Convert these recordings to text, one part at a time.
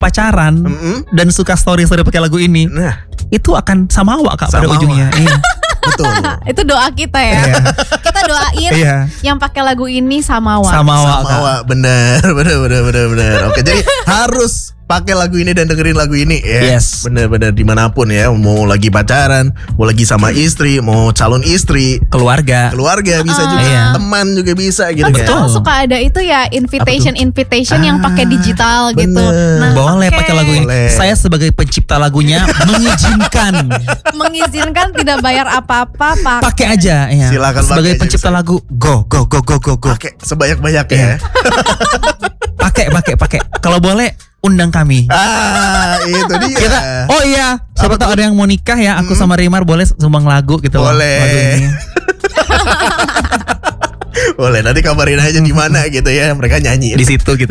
pacaran dan suka story-story pakai lagu ini, itu akan samawa Kak pada ujungnya. Iya. Betul. Itu doa kita ya. Kita doain yang pakai lagu ini samawa. Samawa, bener. Oke, jadi harus pakai lagu ini dan dengerin lagu ini ya. Yes. Bener-bener dimanapun ya, mau lagi pacaran, mau lagi sama istri, mau calon istri, keluarga bisa juga, teman juga bisa gitu. Tapi sekarang suka ada itu ya invitation yang pakai digital gitu. Nah, boleh pakai lagu ini. Saya sebagai pencipta lagunya mengizinkan tidak bayar apa-apa, pakai aja ya. Silakan sebagai pencipta lagu, go. Pakai sebanyak-banyak ya. Pakai. Kalau boleh undang kami. Itu dia. Siapa tahu ada yang mau nikah ya, aku sama Rimar boleh sumbang lagu gitu. Boleh. Lagu ini. Boleh, nanti kabarin aja di mana gitu ya, mereka nyanyi di situ gitu.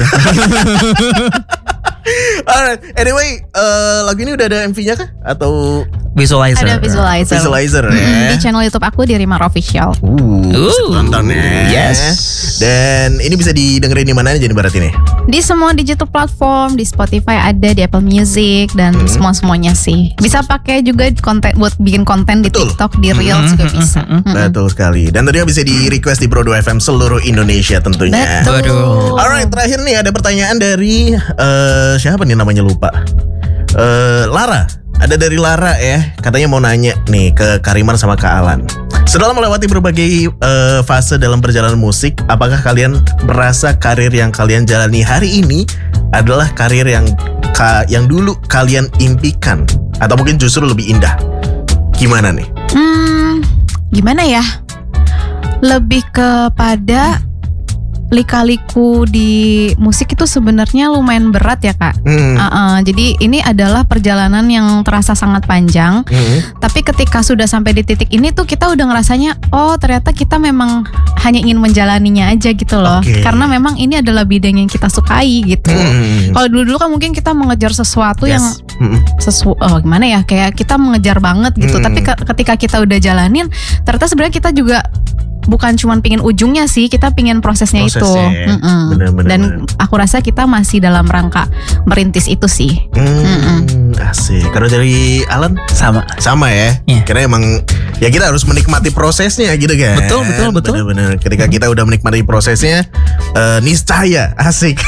Alright, anyway, lagu ini udah ada MV-nya kah? Atau visualizer? Ada visualizer ya. Di channel YouTube aku di Rimar Official. Tonton ya. Yes. Dan ini bisa didengerin di mana aja nih Barat ini? Di semua digital platform, di Spotify ada, di Apple Music dan semuanya sih. Bisa pakai juga konten buat bikin konten di TikTok, di Reels juga bisa. Betul sekali. Dan tentunya bisa di request di Pro 2 FM seluruh Indonesia tentunya. Betul. Alright, terakhir nih ada pertanyaan dari siapa nih namanya lupa. Lara. Ada dari Lara ya, katanya mau nanya nih ke Karimar sama Kak Alan. Setelah melewati berbagai fase dalam perjalanan musik, apakah kalian merasa karir yang kalian jalani hari ini adalah karir yang dulu kalian impikan, atau mungkin justru lebih indah? Gimana nih? Gimana ya? Lebih kepada lika-liku di musik itu sebenarnya lumayan berat ya Kak. Jadi ini adalah perjalanan yang terasa sangat panjang. Tapi ketika sudah sampai di titik ini tuh kita udah ngerasanya, oh ternyata kita memang hanya ingin menjalaninya aja gitu loh. Karena memang ini adalah bidang yang kita sukai gitu. Kalau dulu-dulu kan mungkin kita mengejar sesuatu yang gimana ya, kayak kita mengejar banget gitu. Tapi ketika kita udah jalanin, ternyata sebenarnya kita juga bukan cuma pingin ujungnya sih, kita pingin prosesnya itu. Bener. Dan aku rasa kita masih dalam rangka merintis itu sih. Asik. Kalau dari Alan sama ya. Karena emang ya kita harus menikmati prosesnya gitu kan. Betul. Bener. Ketika kita udah menikmati prosesnya, niscaya asik.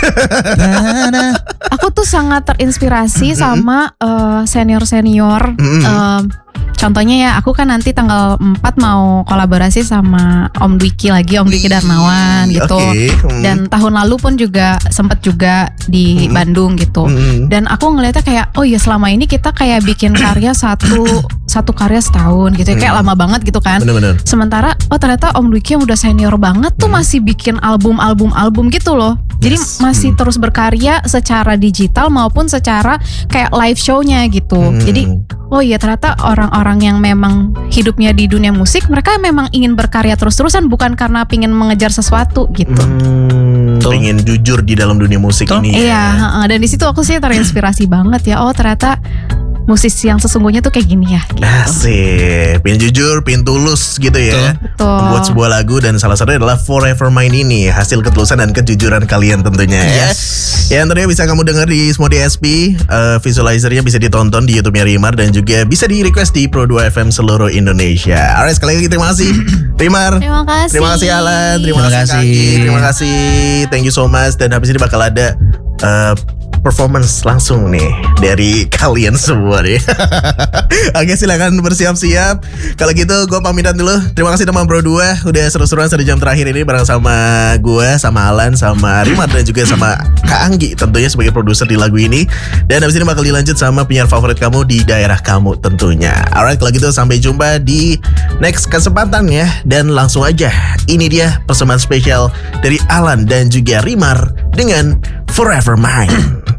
Aku tuh sangat terinspirasi sama senior-senior. Contohnya ya, aku kan nanti tanggal 4 mau kolaborasi sama Om Dwiki Darmawan gitu. Dan tahun lalu pun juga sempet juga di Bandung gitu. Dan aku ngeliatnya kayak, oh ya selama ini kita kayak bikin karya satu karya setahun gitu ya, kayak lama banget gitu kan. Bener. Sementara ternyata Om Dwiki yang udah senior banget tuh masih bikin album gitu loh. Jadi masih terus berkarya secara digital maupun secara kayak live show-nya gitu. Jadi oh iya ternyata orang-orang yang memang hidupnya di dunia musik, mereka memang ingin berkarya terus-terusan, bukan karena pingin mengejar sesuatu gitu. Pengen jujur di dalam dunia musik ini. Iya, dan di situ aku sih terinspirasi banget ya. Oh ternyata musisi yang sesungguhnya tuh kayak gini ya gitu. Asik, pengen jujur, pengen tulus gitu ya. Betul. Membuat sebuah lagu dan salah satunya adalah Forever Mine ini, hasil ketulusan dan kejujuran kalian tentunya ya. Yang tentunya bisa kamu dengar di semua DSP, visualizernya bisa ditonton di YouTube-nya Rimar dan juga bisa di request di Pro 2 FM seluruh Indonesia. Alright, sekali lagi terima kasih Rimar. Terima kasih Alan. Terima kasih Kaki. Terima kasih. Thank you so much. Dan habis ini bakal ada performance langsung nih dari kalian semua nih. Oke, silakan bersiap-siap. Kalau gitu gue pamitan dulu. Terima kasih teman Pro 2 udah seru-seruan 1 jam terakhir ini bareng sama gue, sama Alan, sama Rimar dan juga sama Kak Anggi tentunya sebagai produser di lagu ini. Dan habis ini bakal dilanjut sama penyiar favorit kamu di daerah kamu tentunya. Alright, kalau gitu sampai jumpa di next kesempatan ya. Dan langsung aja, ini dia persembahan spesial dari Alan dan juga Rimar dengan Forever Mine.